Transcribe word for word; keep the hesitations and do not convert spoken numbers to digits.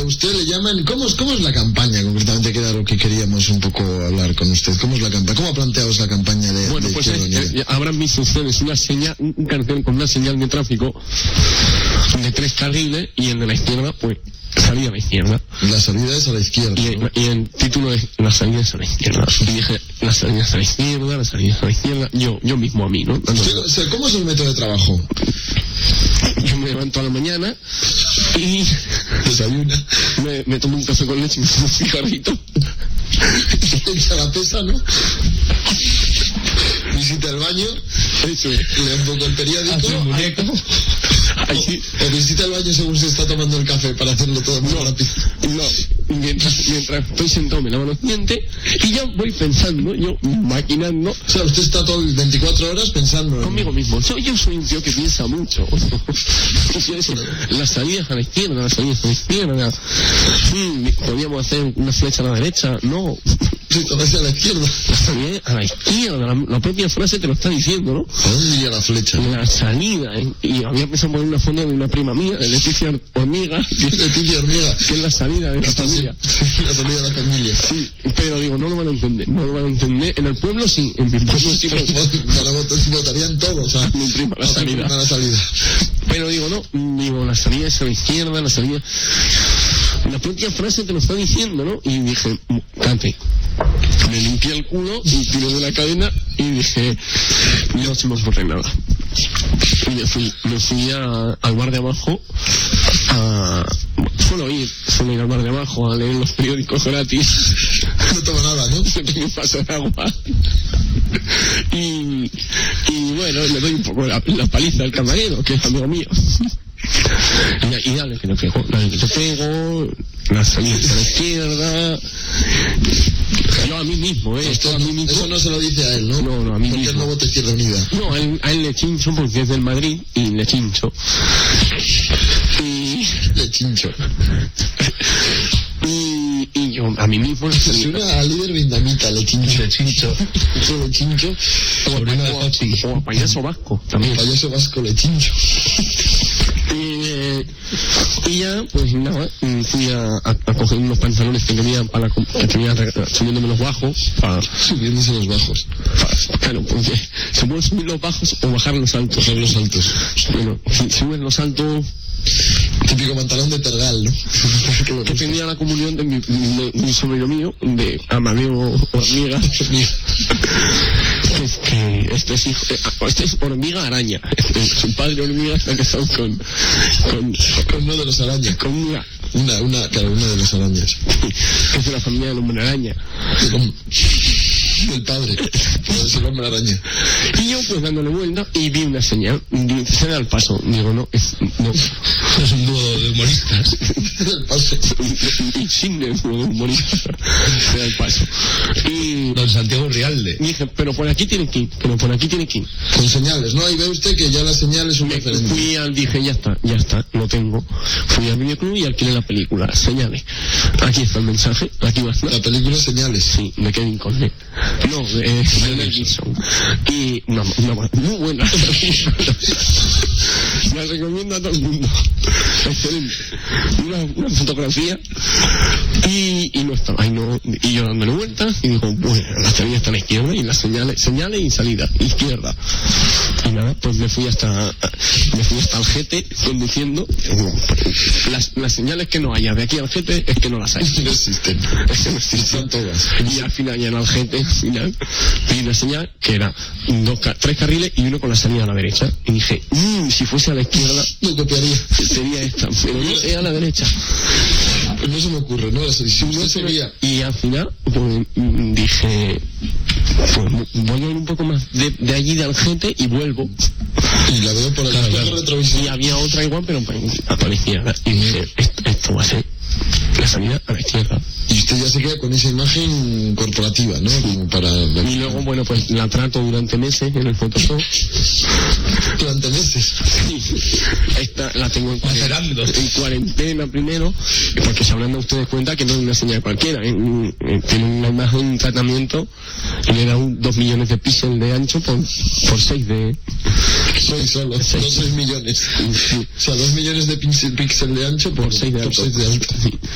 usted le llaman... ¿Cómo es, cómo es la campaña concretamente? Que era lo que queríamos un poco hablar con usted. ¿Cómo es la campaña? ¿Cómo ha planteado la campaña de... Bueno, de pues es, eh, habrán visto ustedes una señal, un cartel con una señal de tráfico de tres carriles y el de la izquierda, pues, salida a la izquierda. La salida es a la izquierda. Y, ¿no? y el título es la salida es a la izquierda. Y dije, la salida es a la izquierda, la salida es a la izquierda. Yo, yo mismo a mí, ¿no? Usted, o sea, ¿cómo es el método de trabajo? Yo me levanto a la mañana y Desayuna. me, me tomo un café con leche y me fumo un cigarrito. Echa la pesa, ¿no? Visita el baño. Eso es. Lee un poco el periódico. Hace un muñeco. Ahí sí. O, o visita el baño según se está tomando el café para hacerlo todo muy rápido. No, mientras, mientras estoy sentado me lavo los dientes y yo voy pensando, yo maquinando. O sea, usted está todo veinticuatro horas pensando... Conmigo mismo. Yo, yo soy un tío que piensa mucho. Las salidas a la izquierda, las salidas a la izquierda. Mm, podríamos hacer una flecha a la derecha. No. Sí, todo hacia la izquierda. La salida a la izquierda. La, la propia frase te lo está diciendo, ¿no? ¿A dónde iría la flecha? La salida, ¿eh? Y había pensado poner una foto de una prima mía, de Leticia Hormiga. Leticia Hormiga. Que es la salida de la familia. Sí, la salida de la familia. Sí, pero digo, no lo van a entender, no lo van a entender. En el pueblo sí, en mi pueblo sí. Para votar, votarían todos, o sea, mi prima, la salida. la salida. Pero digo, no, digo, la salida es a la izquierda, la salida... La propia frase te lo está diciendo, ¿no? Y dije, cante. Me limpié el culo y tiré de la cadena y dije, no se me ocurre nada. Y me fui, me fui a, al bar de abajo a... Suelo ir, suelo ir al bar de abajo a leer los periódicos gratis. No tomo nada, ¿no? Se tengo un vaso de agua. Y, y bueno, le doy un poco la, la paliza al camarero, que es amigo mío. Y, y dale que te pego, dale que te pego, la salida a la izquierda. Yo a mí mismo, ¿eh? Esto, a mí mismo. Eso no se lo dice a él, ¿no? No, no, a mí porque mismo. él no vota Izquierda Unida. No, a él, a él le chincho porque es del Madrid y le chincho. Y... Le chincho. Y, y yo a mí mismo... Es una líder vietnamita, le chincho. Le chincho. Eso le chincho. Sobrino de Pochi. O a payaso vasco también. Payaso vasco le chincho. Y, y ya, pues nada, fui a, a, a coger unos pantalones que tenía para que tenía subiéndome los bajos, para, subiéndose los bajos. Para, claro, porque se pueden subir los bajos o bajar los altos. Bajar los altos. Bueno, si suben los altos. Típico pantalón de tergal, ¿no? que, que tenía la comunión de mi, de, de mi sobrino mío, de Amadeo Hormiga. Es que este es hijo, este es Hormiga Araña. Su padre Hormiga está casado con, con, con uno de los arañas. Con una. Una, una, claro, una de las arañas. Que es de la familia del hombre araña. Del padre. Es el hombre araña. Y yo pues dándole vuelta y vi una señal. Se da el paso. Digo, no, es, no. Es un dúo de humoristas. El paso. Y sin el dúo de humoristas. Se da el paso. Y... Don Santiago Rialde. Dije, pero por aquí tiene que ir, pero por aquí tiene que ir. Con señales, ¿no? Ahí ve usted que ya la señal es un referente. Fui al, dije, ya está, ya está, lo tengo. Fui al videoclub y alquilé la película, Señales. Aquí está el mensaje, aquí va a estar. La película Señales. Sí, de Kevin Conner. No, de eh, Mel Gibson. Y una, una muy buena. La recomiendo a todo el mundo. Excelente. Una, una fotografía y, y no estaba, y no, y yo dándole vueltas y digo, bueno, la salida está a la izquierda y las señales, señales y salida, izquierda. Y nada, pues me fui hasta, me fui hasta Algete conduciendo. Las, las señales que no haya de aquí a Algete es que no las hay. No existen. Es que no existen todas. Y al final ya en Algete, al final, vi una señal que era dos, tres carriles y uno con la salida a la derecha. Y dije, mmm, si fuese a la izquierda, lo copiaría. Sería esta, pero no es a la derecha. No se me ocurre, ¿no? Si no sería. Y al final, pues dije, pues voy a ir un poco más de, de allí de Algete y vuelvo. Y la veo por el claro, claro. retrovisor. Y había otra igual, pero a la izquierda. Y dije, esto, esto va a ser la salida a la izquierda. Y usted ya se queda con esa imagen corporativa, ¿no? Como para... Y luego, bueno, pues la trato durante meses en el Photoshop. ¿Durante meses? Sí. Esta la tengo en cuarentena, en cuarentena primero, porque se habrán dado ustedes cuenta que no es una señal cualquiera. ¿eh? Tiene una imagen, un tratamiento, y le da un, dos millones de píxeles de ancho por, por seis de... Seis solo, seis. No seis millones. Sí. O sea, dos millones de píxeles de ancho por, por seis de alto. Por seis de alto. Sí.